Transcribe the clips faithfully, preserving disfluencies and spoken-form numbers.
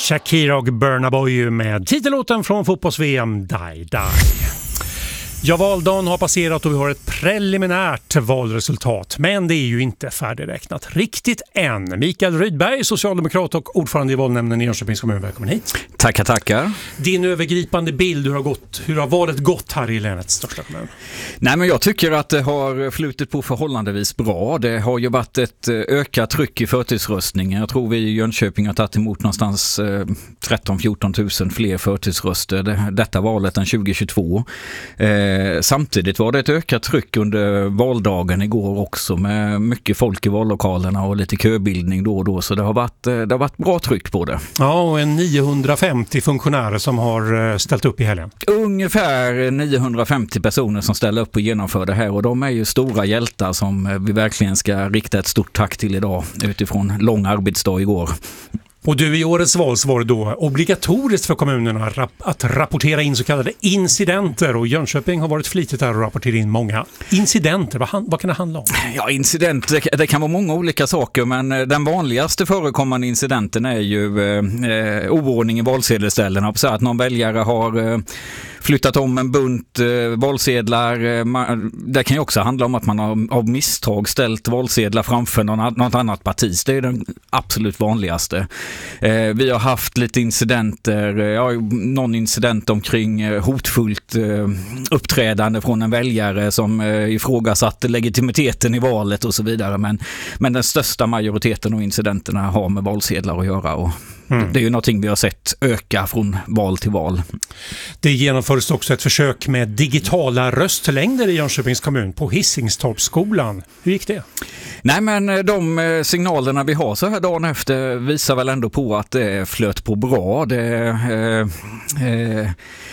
Shakira och Burna Boy med titellåten från fotbolls-V M Die Die. Ja, valdagen har passerat och vi har ett preliminärt valresultat, men det är ju inte färdigräknat riktigt än. Mikael Rydberg, socialdemokrat och ordförande i valnämnden i Jönköpings kommun, välkommen hit. Tackar, tackar. Din övergripande bild, hur har, gått, hur har valet gått här i länets största kommun? Nej, men jag tycker att det har flutit på förhållandevis bra. Det har ju varit ett ökat tryck i förtidsröstningen. Jag tror vi i Jönköping har tagit emot någonstans tretton till fjorton tusen fler förtidsröster detta valet än tjugo tjugotvå. Eh, samtidigt var det ett ökat tryck under valdagen igår också, med mycket folk i vallokalerna och lite köbildning då och då, så det har varit, det har varit bra tryck på det. Ja, och en niohundrafemtio funktionärer som har ställt upp i helgen. Ungefär niohundrafemtio personer som ställer upp och genomför det här, och de är ju stora hjältar som vi verkligen ska rikta ett stort tack till idag utifrån lång arbetsdag igår. Och du, i årets val så var det då obligatoriskt för kommunerna att rapportera in så kallade incidenter, och Jönköping har varit flitigt där och rapporterat in många incidenter. Vad, vad kan det handla om? Ja, incidenter, det, det kan vara många olika saker, men den vanligaste förekommande incidenten är ju eh, oordning i valsedelställena. Så att någon väljare har eh, flyttat om en bunt eh, valsedlar. Man, det kan ju också handla om att man har av misstag ställt valsedlar framför någon, något annat parti. Det är den absolut vanligaste. Eh, vi har haft lite incidenter, eh, ja, någon incident omkring eh, hotfullt eh, uppträdande från en väljare som eh, ifrågasatte legitimiteten i valet och så vidare. Men, men den största majoriteten av incidenterna har med valsedlar att göra, och mm. det är ju någonting vi har sett öka från val till val. Det genomfördes också ett försök med digitala röstlängder i Jönköpings kommun på Hisingstorpsskolan. Hur gick det? Nej, men de signalerna vi har så här dagen efter visar väl ändå på att det flöt på bra. Det, eh, eh,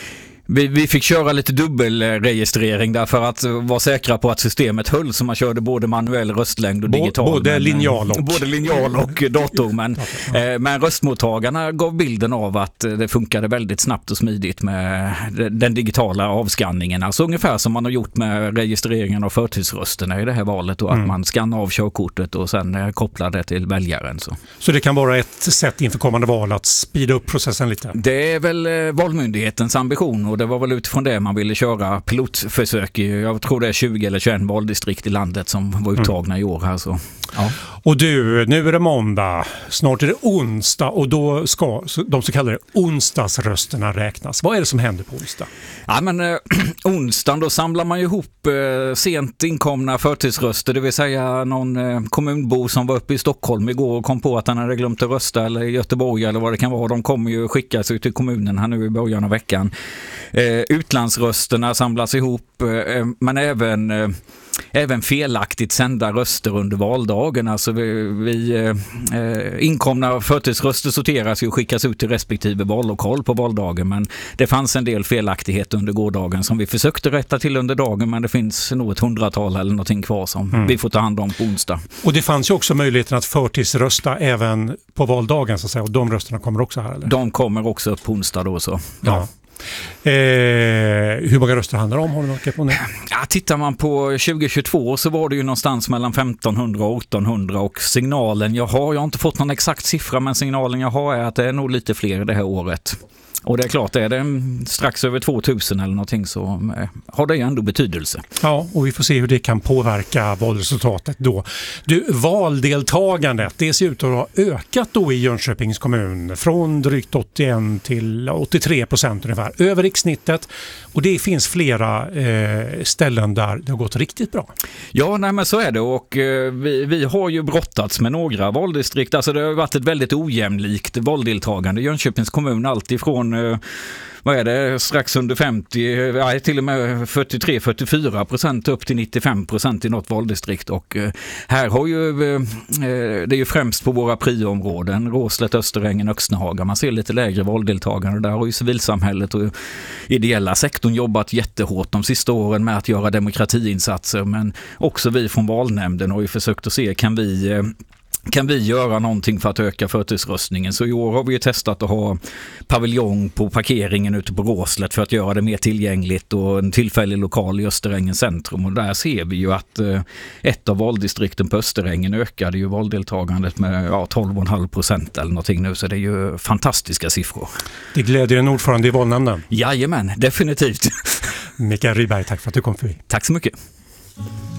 Vi, vi fick köra lite dubbelregistrering där för att vara säkra på att systemet höll, så man körde både manuell röstlängd och digital. Både men, linjal och... Både linjal och dator, men, eh, men röstmottagarna gav bilden av att det funkade väldigt snabbt och smidigt med den digitala avskanningen. Alltså ungefär som man har gjort med registreringen av förtidsrösterna i det här valet, och att mm. man skannar av körkortet och sen kopplar det till väljaren. Så. så det kan vara ett sätt inför kommande val att speeda upp processen lite? Det är väl eh, valmyndighetens ambition, och det var väl utifrån det man ville köra pilotförsök i, jag tror det är tjugo eller tjugoett valdistrikt i landet som var uttagna mm. i år här. Så. Ja. Och du, nu är det måndag, snart är det onsdag, och då ska de så kallade onsdagsrösterna räknas. Vad är det som händer på onsdag? Ja, men eh, onsdagen då samlar man ju ihop eh, sent inkomna förtidsröster, det vill säga någon eh, kommunbo som var uppe i Stockholm igår och kom på att han hade glömt att rösta, eller i Göteborg eller vad det kan vara. De kommer ju skickas ut till kommunen här nu i början av veckan. Eh, utlandsrösterna samlas ihop, eh, men även eh, även felaktigt sända röster under valdagen. Alltså vi, vi eh, inkomna förtidsröster sorteras och skickas ut till respektive vallokal på valdagen, men det fanns en del felaktigheter under gårdagen som vi försökte rätta till under dagen, men det finns nog ett hundratal eller någonting kvar som mm. vi får ta hand om på onsdag. Och det fanns ju också möjligheten att förtidsrösta även på valdagen, så att säga, och de rösterna kommer också här, eller? De kommer också upp på onsdag då, så. Ja. ja. Eh, hur många röster handlar det om? Har du något på det? Ja, tittar man på tjugo tjugotvå så var det ju någonstans mellan femtonhundra och åttonhundra, och signalen jag har, jag har inte fått någon exakt siffra, men signalen jag har är att det är nog lite fler det här året. Och det är klart, är det strax över tvåtusen eller någonting, så har det ju ändå betydelse. Ja, och vi får se hur det kan påverka valresultatet då. Du, valdeltagandet, det ser ut att ha ökat då i Jönköpings kommun från drygt åttioen till åttiotre procent ungefär, över rikssnittet. Och det finns flera eh, ställen där det har gått riktigt bra. Ja, nej, men så är det, och eh, vi, vi har ju brottats med några valdistrikt. Alltså det har varit ett väldigt ojämlikt valdeltagande i Jönköpings kommun, alltifrån vad är det, strax under femtio, ja, till och med fyrtiotre till fyrtiofyra procent upp till nittiofem procent i något valdistrikt. Och eh, här har ju eh, det är ju främst på våra priområden, Råslet, Österängen, Öxnehaga, man ser lite lägre valdeltagande. Där har ju civilsamhället och ideella sektorn jobbat jättehårt de sista åren med att göra demokratiinsatser, men också vi från valnämnden har ju försökt att se, kan vi eh, kan vi göra någonting för att öka förtidsröstningen. Så i år har vi ju testat att ha paviljong på parkeringen ute på Råslet för att göra det mer tillgängligt och en tillfällig lokal i Österängens centrum. Och där ser vi ju att eh, ett av valdistrikten på Österängen ökade ju valdeltagandet med ja, tolv komma fem procent eller någonting nu. Så det är ju fantastiska siffror. Det gläder en ordförande i valnämnden. Jajamän, definitivt. Mikael Ryberg, tack för att du kom förbi. Tack så mycket.